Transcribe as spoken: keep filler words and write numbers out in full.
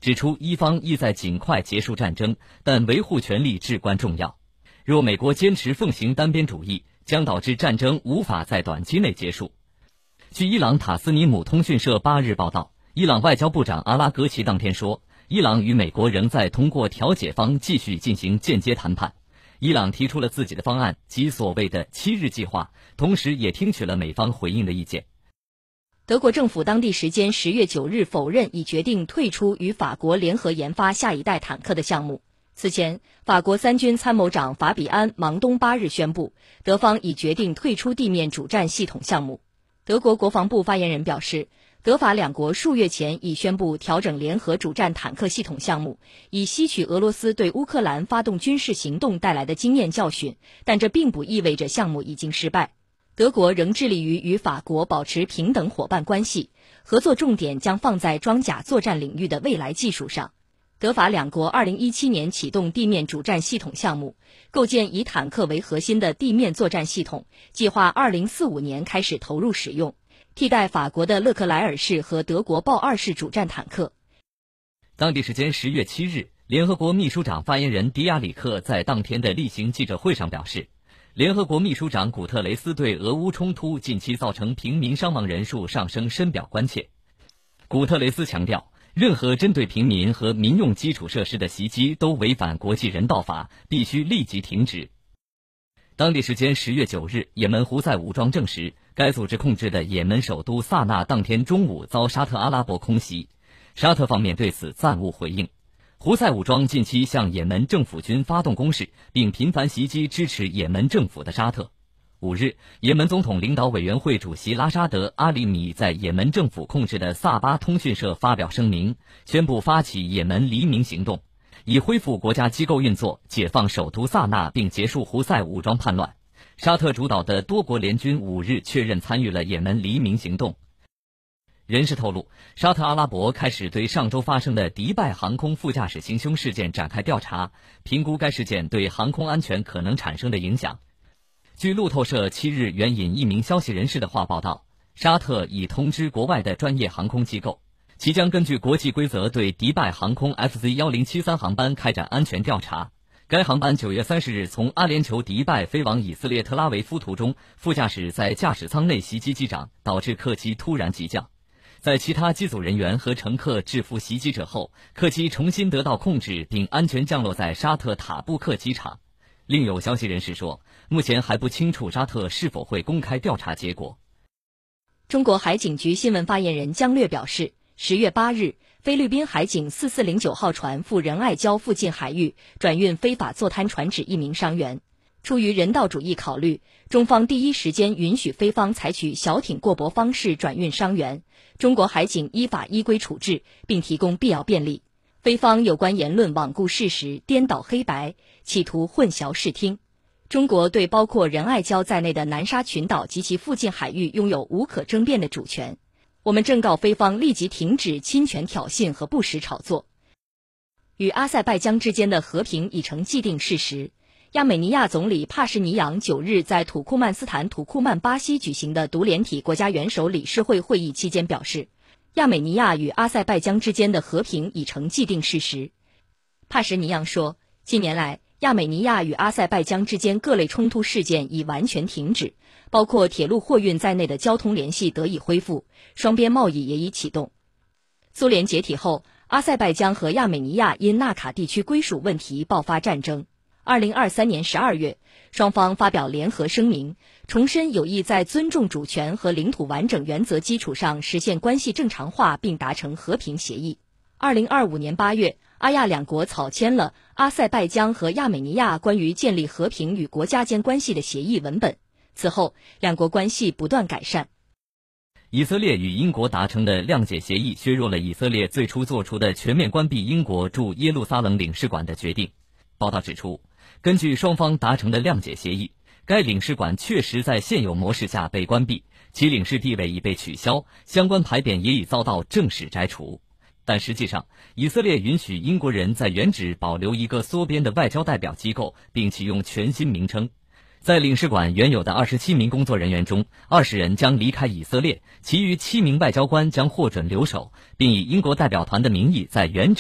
指出伊方意在尽快结束战争，但维护权利至关重要。若美国坚持奉行单边主义，将导致战争无法在短期内结束。据伊朗塔斯尼姆通讯社八日报道，伊朗外交部长阿拉格齐当天说，伊朗与美国仍在通过调解方继续进行间接谈判。伊朗提出了自己的方案及所谓的七日计划，同时也听取了美方回应的意见。 德国政府当地时间十月九日否认已决定退出与法国联合研发下一代坦克的项目。此前，法国三军参谋长法比安·芒东八日宣布，德方已决定退出地面主战系统项目。德国国防部发言人表示，德法两国数月前已宣布调整联合主战坦克系统项目，以吸取俄罗斯对乌克兰发动军事行动带来的经验教训，但这并不意味着项目已经失败。德国仍致力于与法国保持平等伙伴关系，合作重点将放在装甲作战领域的未来技术上。德法两国二零一七年启动地面主战系统项目，构建以坦克为核心的地面作战系统，计划二零四五年开始投入使用，替代法国的勒克莱尔式和德国豹二式主战坦克。 当地时间十月七日，联合国秘书长发言人迪亚里克在当天的例行记者会上表示，联合国秘书长古特雷斯对俄乌冲突近期造成平民伤亡人数上升深表关切。古特雷斯强调，任何针对平民和民用基础设施的袭击都违反国际人道法，必须立即停止。当地时间十月九日，也门胡塞武装证实，该组织控制的也门首都萨那当天中午遭沙特阿拉伯空袭，沙特方面对此暂无回应。胡塞武装近期向也门政府军发动攻势，并频繁袭击支持也门政府的沙特。五日，也门总统领导委员会主席拉沙德·阿里米在也门政府控制的萨巴通讯社发表声明，宣布发起也门黎明行动，以恢复国家机构运作，解放首都萨那，并结束胡塞武装叛乱。沙特主导的多国联军五日确认参与了也门黎明行动。人士透露，沙特阿拉伯开始对上周发生的迪拜航空副驾驶行凶事件展开调查，评估该事件对航空安全可能产生的影响。据路透社七日援引一名消息人士的话报道，沙特已通知国外的专业航空机构，其将根据国际规则对迪拜航空 F Z 一零七三 航班开展安全调查。该航班九月三十日从阿联酋迪拜飞往以色列特拉维夫途中，副驾驶在驾驶舱内袭击机长，导致客机突然急降。在其他机组人员和乘客制服袭击者后，客机重新得到控制并安全降落在沙特塔布克机场。另有消息人士说，目前还不清楚沙特是否会公开调查结果。 中国海警局新闻发言人姜略表示，十月八日，菲律宾海警四四零九号船赴仁爱礁附近海域转运非法坐滩船只一名伤员。出于人道主义考虑，中方第一时间允许菲方采取小艇过驳方式转运伤员，中国海警依法依规处置，并提供必要便利。菲方有关言论罔顾事实，颠倒黑白，企图混淆视听。中国对包括仁爱礁在内的南沙群岛及其附近海域拥有无可争辩的主权。我们正告菲方立即停止侵权挑衅和不实炒作。与阿塞拜疆之间的和平已成既定事实。亚美尼亚总理帕什尼扬九日在土库曼斯坦土库曼巴西举行的独联体国家元首理事会会议期间表示，亚美尼亚与阿塞拜疆之间的和平已成既定事实。帕什尼扬说，近年来，亚美尼亚与阿塞拜疆之间各类冲突事件已完全停止，包括铁路货运在内的交通联系得以恢复，双边贸易也已启动。苏联解体后，阿塞拜疆和亚美尼亚因纳卡地区归属问题爆发战争。二零二三年十二月，双方发表联合声明，重申有意在尊重主权和领土完整原则基础上实现关系正常化，并达成和平协议。二零二五年八月，阿亚两国草签了阿塞拜疆和亚美尼亚关于建立和平与国家间关系的协议文本。此后，两国关系不断改善。 以色列与英国达成的谅解协议削弱了以色列最初做出的全面关闭英国驻耶路撒冷领事馆的决定。报道指出，根据双方达成的谅解协议，该领事馆确实在现有模式下被关闭，其领事地位已被取消，相关牌匾也已遭到正式摘除。但实际上，以色列允许英国人在原址保留一个缩编的外交代表机构，并启用全新名称。在领事馆原有的二十七名工作人员中，二十人将离开以色列，其余七名外交官将获准留守，并以英国代表团的名义在原址